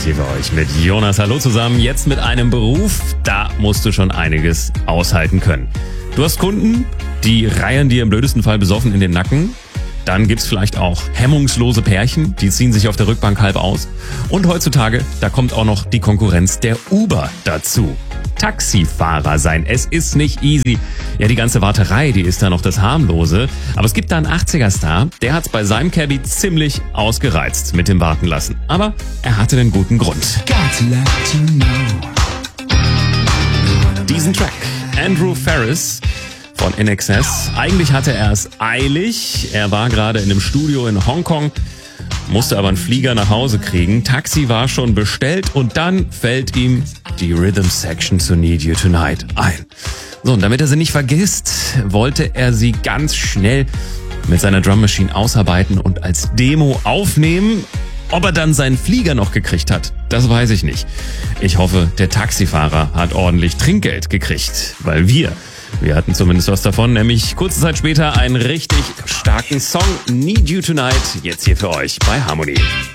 ist hier für euch mit Jonas. Hallo zusammen. Jetzt mit einem Beruf, da musst du schon einiges aushalten können. Du hast Kunden, die reihen dir im blödesten Fall besoffen in den Nacken. Dann gibt's vielleicht auch hemmungslose Pärchen, die ziehen sich auf der Rückbank halb aus. Und heutzutage, da kommt auch noch die Konkurrenz der Uber dazu. Taxifahrer sein, es ist nicht easy. Ja, die ganze Warterei, die ist da noch das Harmlose. Aber es gibt da einen 80er-Star, der hat's bei seinem Caddy ziemlich ausgereizt mit dem Warten lassen. Aber er hatte einen guten Grund. Diesen Track, Andrew Ferris von INXS. Eigentlich hatte er es eilig. Er war gerade in einem Studio in Hongkong, musste aber einen Flieger nach Hause kriegen. Taxi war schon bestellt und dann fällt ihm die Rhythm Section zu Need You Tonight ein. So, und damit er sie nicht vergisst, wollte er sie ganz schnell mit seiner Drum Machine ausarbeiten und als Demo aufnehmen. Ob er dann seinen Flieger noch gekriegt hat, das weiß ich nicht. Ich hoffe, der Taxifahrer hat ordentlich Trinkgeld gekriegt, weil wir hatten zumindest was davon, nämlich kurze Zeit später einen richtig starken Song, Need You Tonight, jetzt hier für euch bei Harmony.